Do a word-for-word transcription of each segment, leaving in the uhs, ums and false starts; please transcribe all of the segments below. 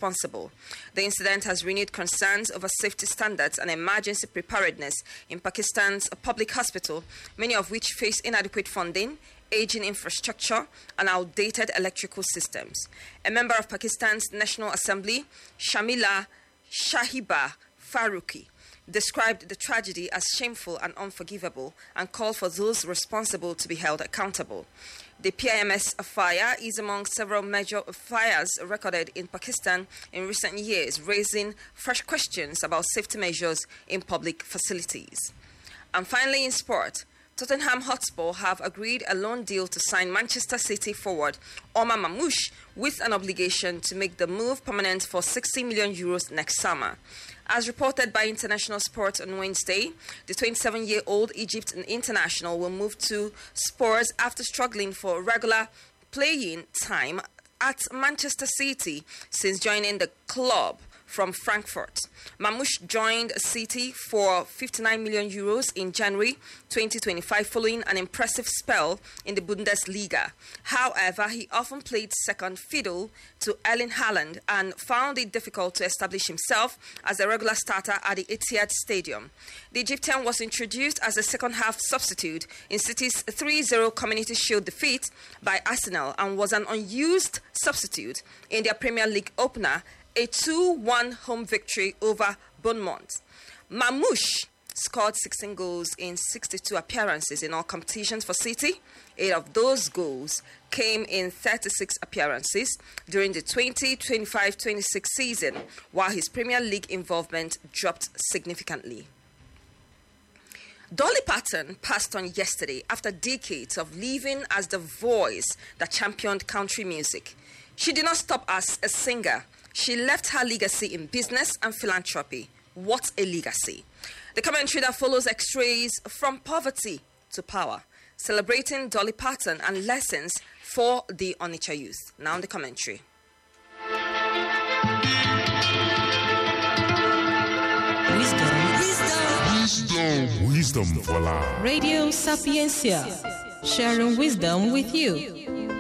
responsible. The incident has renewed concerns over safety standards and emergency preparedness in Pakistan's public hospital, many of which face inadequate funding, aging infrastructure, and outdated electrical systems. A member of Pakistan's National Assembly, Shamila Shahiba Faruqi, described the tragedy as shameful and unforgivable and called for those responsible to be held accountable. The P I M S fire is among several major fires recorded in Pakistan in recent years, raising fresh questions about safety measures in public facilities. And finally, in sport, Tottenham Hotspur have agreed a loan deal to sign Manchester City forward Omar Mamouche with an obligation to make the move permanent for sixty million euros next summer. As reported by International Sports on Wednesday, the twenty-seven-year-old Egyptian international will move to Spurs after struggling for regular playing time at Manchester City since joining the club from Frankfurt. Mamouche joined City for fifty-nine million euros in January twenty twenty-five following an impressive spell in the Bundesliga. However, he often played second fiddle to Erling Haaland and found it difficult to establish himself as a regular starter at the Etihad Stadium. The Egyptian was introduced as a second-half substitute in City's three zero Community Shield defeat by Arsenal and was an unused substitute in their Premier League opener, a two one home victory over Bournemouth. Mamouche scored sixteen goals in sixty-two appearances in all competitions for City. Eight of those goals came in thirty-six appearances during the twenty twenty-five twenty-six season, while his Premier League involvement dropped significantly. Dolly Parton passed on yesterday after decades of living as the voice that championed country music. She did not stop as a singer. She left her legacy in business and philanthropy. What a legacy. The commentary that follows X-rays from poverty to power, celebrating Dolly Parton and lessons for the Onitsha youth. Now the commentary. Wisdom. Wisdom. Wisdom for life. Radio Sapiencia. Sharing wisdom with you.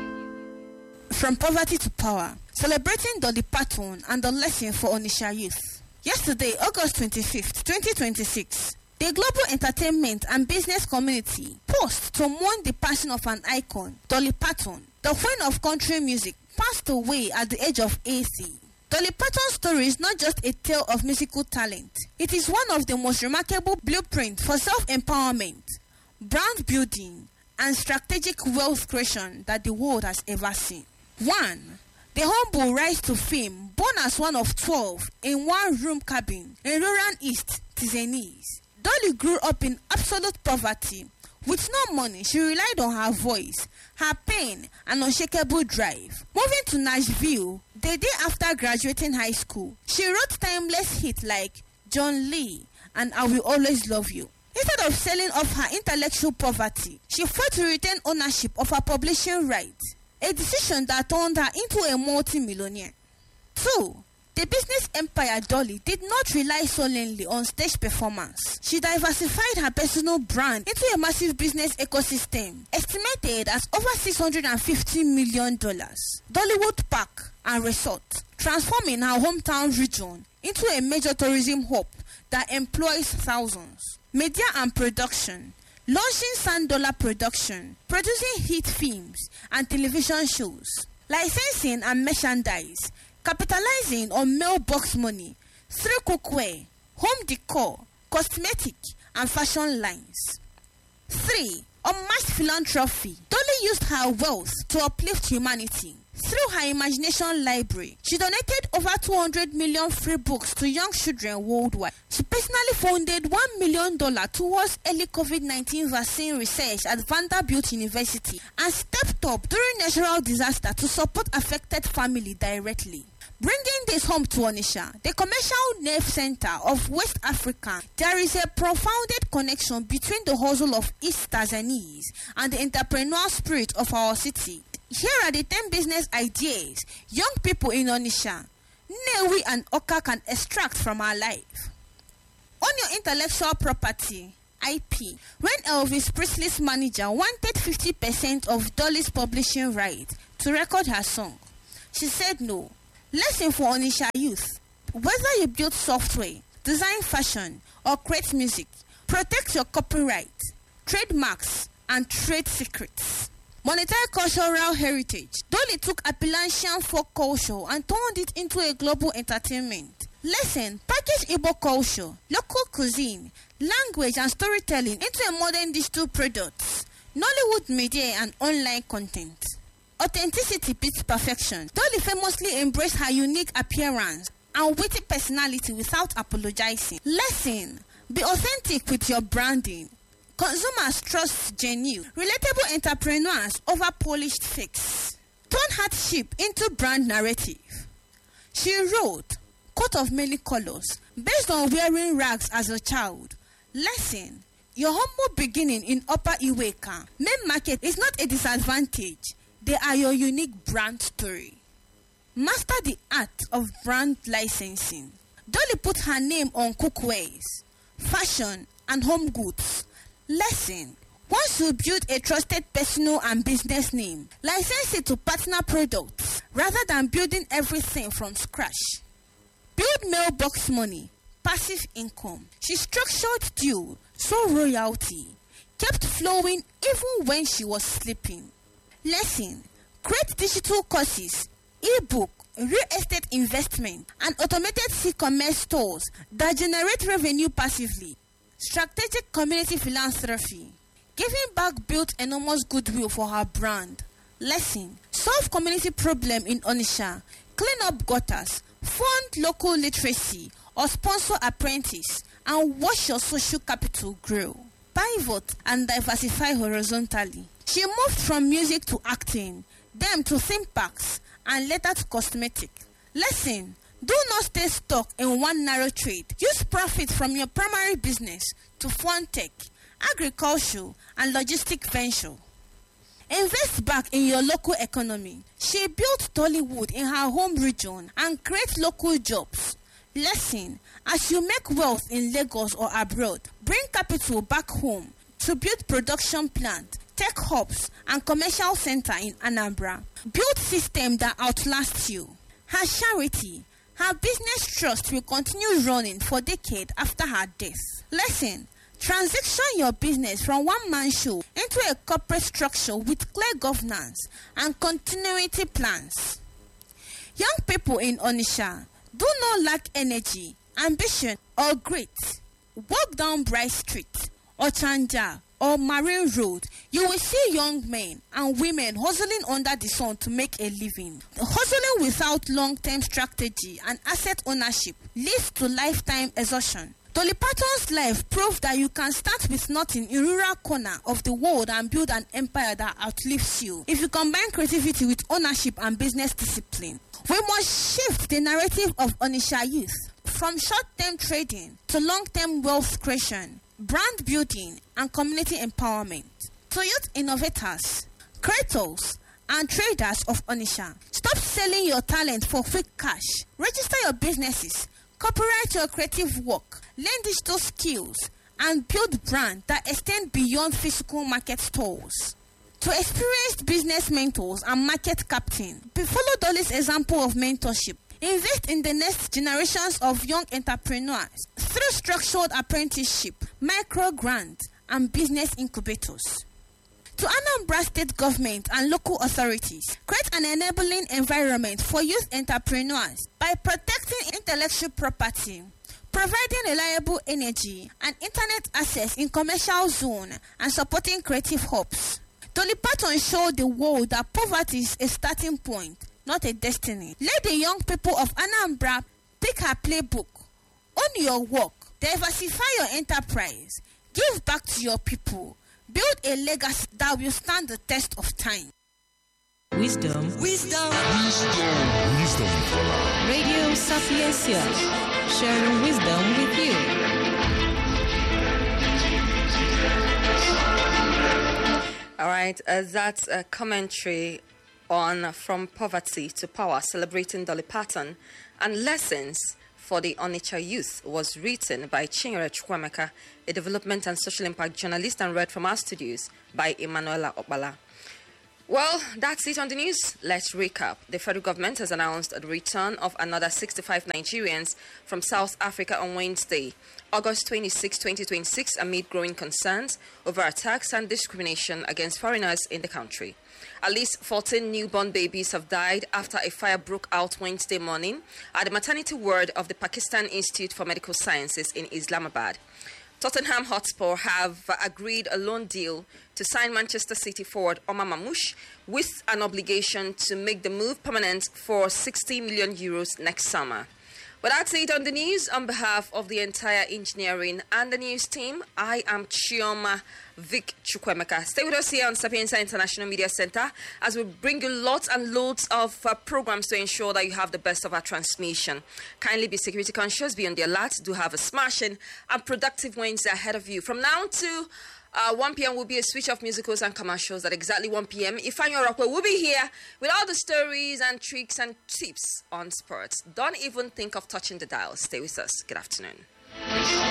From poverty to power, celebrating Dolly Parton and the lesson for Onitsha youth. Yesterday, August twenty-fifth, twenty twenty-six, the global entertainment and business community paused to mourn the passing of an icon, Dolly Parton. The queen of country music passed away at the age of eighty. Dolly Parton's story is not just a tale of musical talent. It is one of the most remarkable blueprints for self-empowerment, brand building, and strategic wealth creation that the world has ever seen. one. The humble rise to fame, born as one of twelve in one room cabin in rural East Tizenese. Dolly grew up in absolute poverty. With no money, she relied on her voice, her pain, and unshakable drive. Moving to Nashville, the day after graduating high school, she wrote timeless hits like John Lee and I Will Always Love You. Instead of selling off her intellectual poverty, she fought to retain ownership of her publishing rights. A decision that turned her into a multi-millionaire. two. The business empire Dolly did not rely solely on stage performance. She diversified her personal brand into a massive business ecosystem, estimated at over six hundred fifty million dollars. Dollywood Park and Resort, transforming her hometown region into a major tourism hub that employs thousands. Media and production. Launching Sand Dollar Production, producing hit films and television shows, licensing and merchandise, capitalizing on mailbox money through cookware, home decor, cosmetic, and fashion lines. three. Unmatched philanthropy. Dolly used her wealth to uplift humanity. Through her imagination library, she donated over two hundred million free books to young children worldwide. She personally funded one million dollars towards early COVID nineteen vaccine research at Vanderbilt University and stepped up during natural disaster to support affected families directly. Bringing this home to Onitsha, the commercial nerve center of West Africa, there is a profounded connection between the hustle of East Tanzania and the entrepreneurial spirit of our city. Here are the ten business ideas young people in Onitsha, Newi and Oka can extract from our life. On your intellectual property, I P. When Elvis Presley's manager wanted fifty percent of Dolly's publishing rights to record her song, she said no. Lesson for Onitsha youth. Whether you build software, design fashion, or create music, protect your copyright, trademarks, and trade secrets. Monetize cultural heritage. Dolly took Appalachian folk culture and turned it into a global entertainment. Lesson, package Igbo culture, local cuisine, language and storytelling into a modern digital product, Nollywood media and online content. Authenticity beats perfection. Dolly famously embraced her unique appearance and witty personality without apologizing. Lesson, be authentic with your branding. Consumers trust genuine, relatable entrepreneurs over polished fakes. Turn hardship into brand narrative. She wrote, coat of many colors, based on wearing rags as a child. Lesson, your humble beginning in Upper Iweka, main market is not a disadvantage. They are your unique brand story. Master the art of brand licensing. Dolly put her name on cookwares, fashion, and home goods. Lesson, once you build a trusted personal and business name, license it to partner products rather than building everything from scratch. Build mailbox money, passive income. She structured deal, so royalty kept flowing even when she was sleeping. Lesson, create digital courses, e-book, real estate investment, and automated e-commerce stores that generate revenue passively. Strategic community philanthropy. Giving back built enormous goodwill for her brand. Lesson, solve community problem in Onitsha, clean up gutters, fund local literacy, or sponsor apprentice, and watch your social capital grow. Pivot and diversify horizontally. She moved from music to acting, then to theme parks, and later to cosmetic. Lesson, do not stay stuck in one narrow trade. Use profit from your primary business to fund tech, agriculture, and logistic venture. Invest back in your local economy. She built Dollywood in her home region and create local jobs. Lesson, as you make wealth in Lagos or abroad, bring capital back home to build production plant, tech hubs, and commercial center in Anambra. Build system that outlasts you. Her charity, her business trust will continue running for decades after her death. Lesson, transition your business from one-man show into a corporate structure with clear governance and continuity plans. Young people in Onitsha, do not lack energy, ambition, or grit. Walk down Bright Street, or Chanja, or Marine Road. You will see young men and women hustling under the sun to make a living. Hustling without long-term strategy and asset ownership leads to lifetime exhaustion. Dolly Parton's life proved that you can start with nothing in rural corner of the world and build an empire that outlives you if you combine creativity with ownership and business discipline. We must shift the narrative of Onitsha youth from short-term trading to long-term wealth creation, brand building, and community empowerment. To youth innovators, creators, and traders of Onitsha, stop selling your talent for quick cash. Register your businesses, copyright your creative work, learn digital skills, and build brands that extend beyond physical market stores. To experienced business mentors and market captain, follow Dolly's example of mentorship. Invest in the next generations of young entrepreneurs through structured apprenticeship, micro grants, and business incubators. To Anambra State government and local authorities, create an enabling environment for youth entrepreneurs by protecting intellectual property, providing reliable energy and internet access in commercial zone, and supporting creative hubs. Dolly Parton showed the world that poverty is a starting point, not a destiny. Let the young people of Anambra pick her playbook, own your work, diversify your enterprise, give back to your people, build a legacy that will stand the test of time. Wisdom. Wisdom. Wisdom. Wisdom for life. Radio Sapiencia. Sharing wisdom with you. All right, uh, that's a commentary on From Poverty to Power, celebrating Dolly Parton, and lessons for the Onitsha youth was written by Chinyere Chukwemeka, a development and social impact journalist, and read from our studios by Emanuela Okbala. Well, that's it on the news. Let's recap. The federal government has announced the return of another sixty-five Nigerians from South Africa on Wednesday, August twenty-sixth, twenty twenty-six, amid growing concerns over attacks and discrimination against foreigners in the country. At least fourteen newborn babies have died after a fire broke out Wednesday morning at the maternity ward of the Pakistan Institute for Medical Sciences in Islamabad. Tottenham Hotspur have agreed a loan deal to sign Manchester City forward Omar Mamouche with an obligation to make the move permanent for sixty million euros next summer. But that's it on the news. On behalf of the entire engineering and the news team, I am Chioma Vic Chukwemeka. Stay with us here on Sapienza International Media Center as we bring you lots and loads of uh, programs to ensure that you have the best of our transmission. Kindly be security conscious, be on the alert, do have a smashing and productive Wednesday ahead of you. From now to Uh, one p.m. will be a switch of musicals and commercials. At exactly one p.m., Ifeanyi Orokwe will be here with all the stories and tricks and tips on sports. Don't even think of touching the dial. Stay with us. Good afternoon.